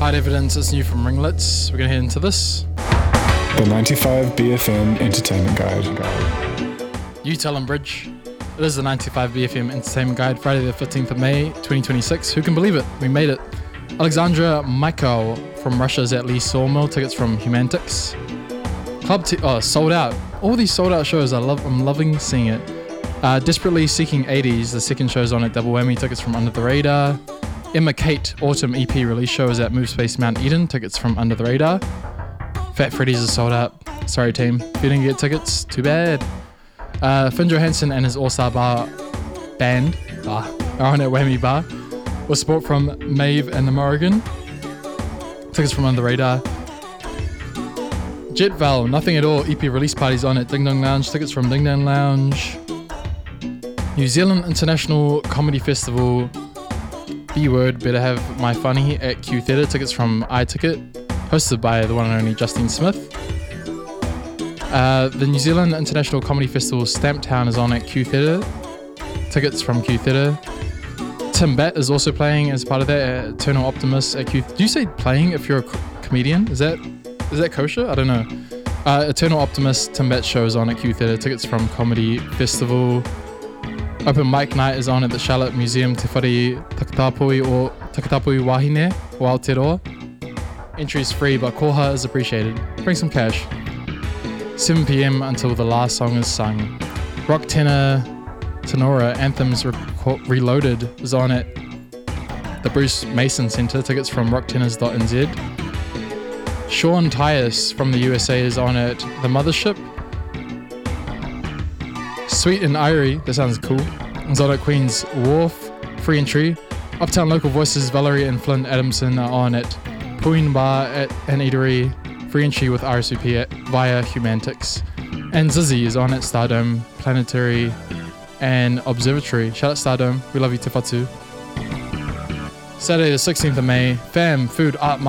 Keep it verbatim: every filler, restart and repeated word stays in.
Hard Evidence is new from Ringlets. We're going to head into this. The ninety-five B F M Entertainment Guide. You tell 'em, Bridge. It is the ninety-five B F M Entertainment Guide, Friday the fifteenth of May, twenty twenty-six. Who can believe it? We made it. Alexandra Michael from Russia's at Lee Sawmill. Tickets from Humantix. Club T- oh, sold out. All these sold out shows. I love. I'm loving seeing it. Uh, Desperately Seeking eighties. The second show's on at Double Whammy. Tickets from Under the Radar. Emma Kate Autumn E P release show is at Move Space Mount Eden. Tickets from Under the Radar. Fat Freddy's is sold out. Sorry team, if you didn't get tickets, too bad. Uh, Finn Johansson and his All-Star Bar band bar, are on at Whammy Bar with support from Maeve and the Morrigan. Tickets from Under the Radar. Jet Val, Nothing at All E P release parties on at Ding Dong Lounge. Tickets from Ding Dong Lounge. New Zealand International Comedy Festival. B-Word, Better Have My Funny at Q Theatre. Tickets from iTicket. Hosted by the one and only Justine Smith. Uh, the New Zealand International Comedy Festival Stamptown is on at Q Theatre. Tickets from Q Theatre. Tim Batt is also playing as part of that at Eternal Optimist at Q. Do you say playing if you're a co- comedian? Is that is that kosher? I don't know. Uh, Eternal Optimist Tim Batt show is on at Q Theatre. Tickets from Comedy Festival. Open Mic Night is on at the Charlotte Museum Te Whare Takatapui or Takatapui Wahine o Aotearoa. Entry is free, but koha is appreciated. Bring some cash. seven p.m. until the last song is sung. Rock tenor Tenora Anthems Re- Reloaded is on at the Bruce Mason Centre. Tickets from rock tenors dot n z. Sean Tyus from the U S A is on at the Mothership. Sweet and Irie, that sounds cool, is on at Queen's Wharf. Free entry. Uptown Local Voices Valerie and Flynn Adamson are on at Puin Bar at an eatery. Free entry with R S V P at, via Humantix. And Zizzy is on at Stardome, Planetary and Observatory. Shout out Stardome, we love you Te Whatu. Saturday the sixteenth of May, Fam Food Art Market.